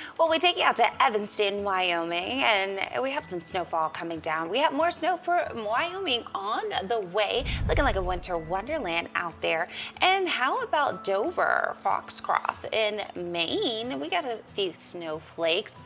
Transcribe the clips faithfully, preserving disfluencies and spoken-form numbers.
Well, we take you out to Evanston, Wyoming, and we have some snowfall coming down. We have more snow for Wyoming on the way, looking like a winter wonderland out there. And how about Dover, Foxcroft in Maine? We got a few snowflakes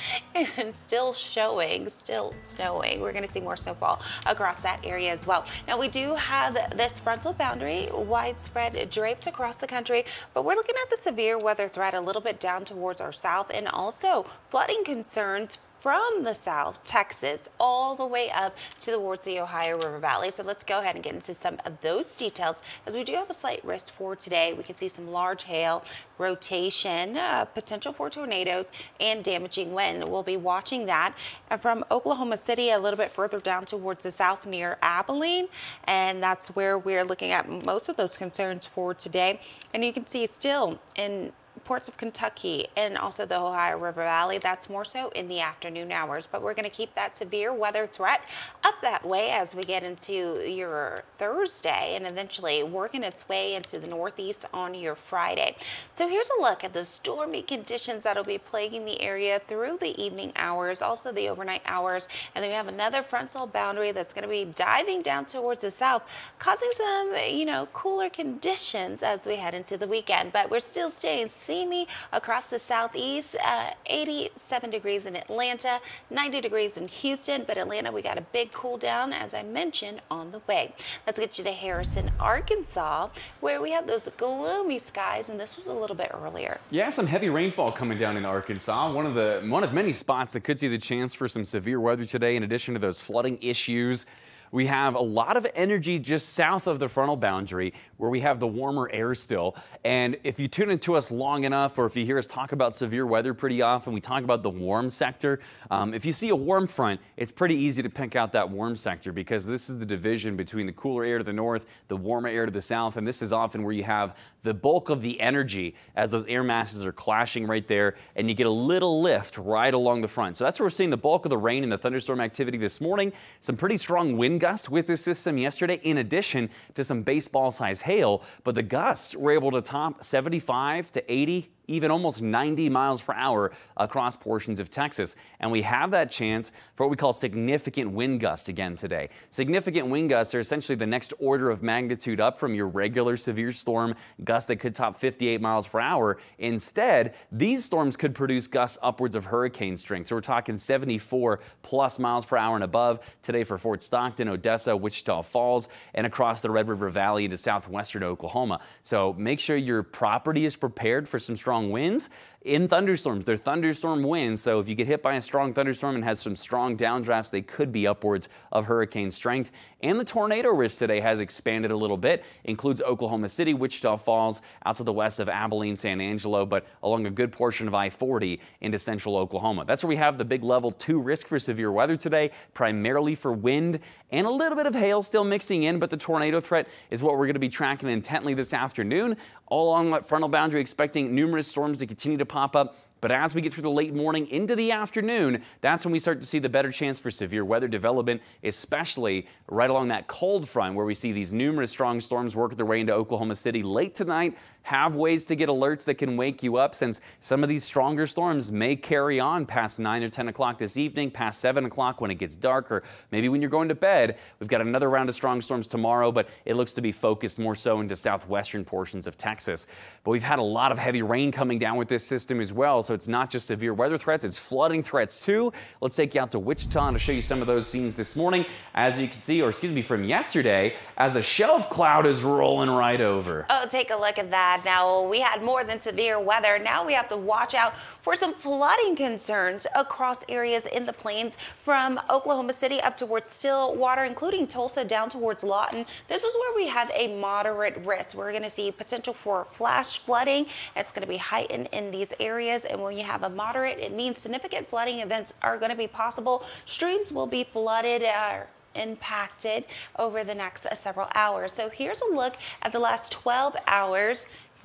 and still showing, still snowing. We're going to see more snowfall across that area as well. Now, we do have this frontal boundary widespread draped across the country, but we're looking at the severe weather threat a little bit down towards our south, and also flooding concerns from the south, Texas, all the way up towards the Ohio River Valley. So let's go ahead and get into some of those details, as we do have a slight risk for today. We could see some large hail, rotation, uh, potential for tornadoes, and damaging wind. We'll be watching that and from Oklahoma City a little bit further down towards the south near Abilene, and that's where we're looking at most of those concerns for today. And you can see still in ports of Kentucky and also the Ohio River Valley, that's more so in the afternoon hours, but we're going to keep that severe weather threat up that way as we get into your Thursday and eventually working its way into the northeast on your Friday. So here's a look at the stormy conditions that'll be plaguing the area through the evening hours, also the overnight hours, and then we have another frontal boundary that's going to be diving down towards the south, causing some, you know, cooler conditions as we head into the weekend, but we're still staying steamy across the southeast. uh, eighty-seven degrees in Atlanta, ninety degrees in Houston, but Atlanta, we got a big cool down, as I mentioned, on the way. Let's get you to Harrison, Arkansas, where we have those gloomy skies, and this was a little bit earlier. Yeah, some heavy rainfall coming down in Arkansas. One of the one of many spots that could see the chance for some severe weather today, in addition to those flooding issues. We have a lot of energy just south of the frontal boundary where we have the warmer air still. And if you tune into us long enough, or if you hear us talk about severe weather pretty often, we talk about the warm sector. Um, if you see a warm front, it's pretty easy to pick out that warm sector, because this is the division between the cooler air to the north, the warmer air to the south. And this is often where you have the bulk of the energy as those air masses are clashing right there, and you get a little lift right along the front. So that's where we're seeing the bulk of the rain and the thunderstorm activity this morning. Some pretty strong wind gusts with this system yesterday, in addition to some baseball-sized hail, but the gusts were able to top seventy-five to eighty, even almost ninety miles per hour across portions of Texas. And we have that chance for what we call significant wind gusts again today. Significant wind gusts are essentially the next order of magnitude up from your regular severe storm gusts that could top fifty-eight miles per hour. Instead, these storms could produce gusts upwards of hurricane strength. So we're talking seventy-four plus miles per hour and above today for Fort Stockton, Odessa, Wichita Falls, and across the Red River Valley into southwestern Oklahoma. So make sure your property is prepared for some strong winds. In thunderstorms, they're thunderstorm winds, so if you get hit by a strong thunderstorm and has some strong downdrafts, they could be upwards of hurricane strength. And the tornado risk today has expanded a little bit, includes Oklahoma City, Wichita Falls, out to the west of Abilene, San Angelo, but along a good portion of I forty into central Oklahoma. That's where we have the big level two risk for severe weather today, primarily for wind and a little bit of hail still mixing in, but the tornado threat is what we're going to be tracking intently this afternoon. All along that frontal boundary, expecting numerous storms to continue to pop up. But as we get through the late morning into the afternoon, that's when we start to see the better chance for severe weather development, especially right along that cold front where we see these numerous strong storms working their way into Oklahoma City late tonight. Have ways to get alerts that can wake you up, since some of these stronger storms may carry on past nine or ten o'clock this evening, past seven o'clock when it gets darker. Maybe when you're going to bed. We've got another round of strong storms tomorrow, but it looks to be focused more so into southwestern portions of Texas. But we've had a lot of heavy rain coming down with this system as well, so it's not just severe weather threats, it's flooding threats too. Let's take you out to Wichita to show you some of those scenes this morning. As you can see, or excuse me, from yesterday, as a shelf cloud is rolling right over. Oh, take a look at that. Now, we had more than severe weather. Now we have to watch out for some flooding concerns across areas in the plains from Oklahoma City up towards Stillwater, including Tulsa down towards Lawton. This is where we have a moderate risk. We're going to see potential for flash flooding. It's going to be heightened in these areas. And when you have a moderate, it means significant flooding events are going to be possible. Streams will be flooded. Uh, impacted over the next uh, several hours. So here's a look at the last twelve hours.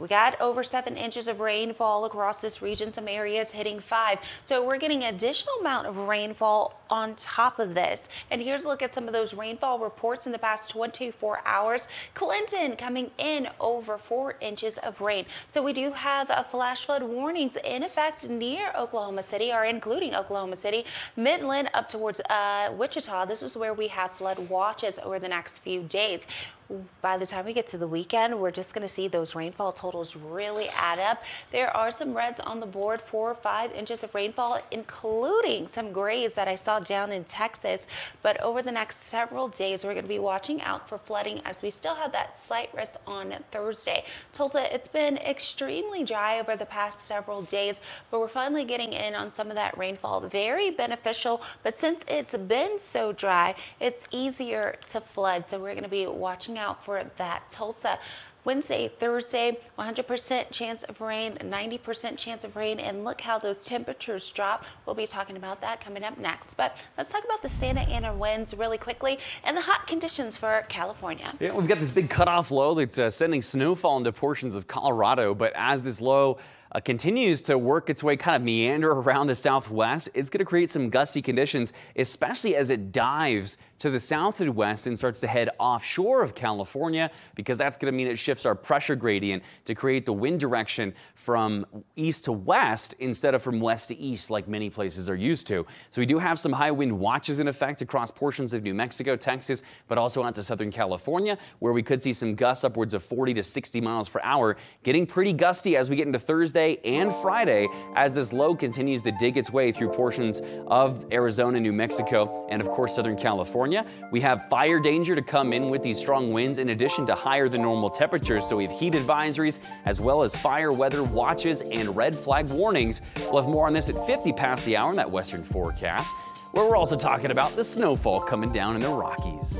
We got over seven inches of rainfall across this region, some areas hitting five. So we're getting an additional amount of rainfall on top of this. And here's a look at some of those rainfall reports in the past twenty-four hours. Clinton coming in over four inches of rain. So we do have a flash flood warnings in effect near Oklahoma City, or including Oklahoma City, Midland up towards uh, Wichita. This is where we have flood watches over the next few days. By the time we get to the weekend, we're just going to see those rainfall totals really add up. There are some reds on the board, four or five inches of rainfall, including some grays that I saw down in Texas. But over the next several days, we're going to be watching out for flooding as we still have that slight risk on Thursday. Tulsa, it's been extremely dry over the past several days, but we're finally getting in on some of that rainfall. Very beneficial, but since it's been so dry, it's easier to flood. So we're going to be watching out out for that. Tulsa, Wednesday, Thursday, one hundred percent chance of rain, ninety percent chance of rain, and look how those temperatures drop. We'll be talking about that coming up next. But let's talk about the Santa Ana winds really quickly and the hot conditions for California. Yeah, we've got this big cutoff low that's uh, sending snowfall into portions of Colorado, but as this low Uh, continues to work its way, kind of meander around the southwest, it's going to create some gusty conditions, especially as it dives to the south and west and starts to head offshore of California, because that's going to mean it shifts our pressure gradient to create the wind direction from east to west instead of from west to east like many places are used to. So we do have some high wind watches in effect across portions of New Mexico, Texas, but also out to Southern California, where we could see some gusts upwards of forty to sixty miles per hour, getting pretty gusty as we get into Thursday and Friday as this low continues to dig its way through portions of Arizona, New Mexico, and of course Southern California. We have fire danger to come in with these strong winds in addition to higher than normal temperatures. So we have heat advisories as well as fire weather watches and red flag warnings. We'll have more on this at fifty past the hour in that western forecast, where we're also talking about the snowfall coming down in the Rockies.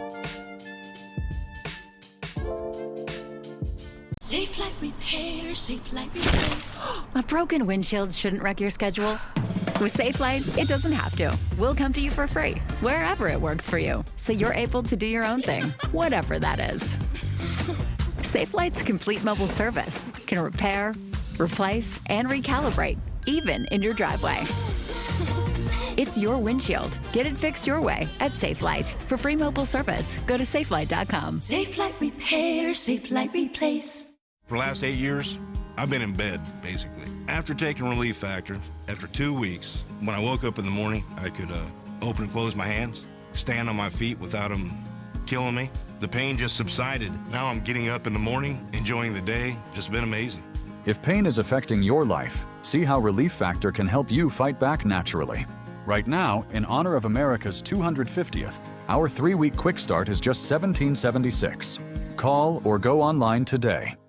Safe Light Repair, Safe Light Repair. A broken windshield shouldn't wreck your schedule. With Safe Light, it doesn't have to. We'll come to you for free, wherever it works for you, so you're able to do your own thing, whatever that is. Safe Light's complete mobile service can repair, replace, and recalibrate, even in your driveway. It's your windshield. Get it fixed your way at Safe Light. For free mobile service, go to safe light dot com. Safe Light Repair, Safe Light Replace. For the last eight years, I've been in bed, basically. After taking Relief Factor, after two weeks, when I woke up in the morning, I could uh, open and close my hands, stand on my feet without them killing me. The pain just subsided. Now I'm getting up in the morning, enjoying the day. Just been amazing. If pain is affecting your life, see how Relief Factor can help you fight back naturally. Right now, in honor of America's two hundred fiftieth, our three-week quick start is just seventeen seventy-six. Call or go online today.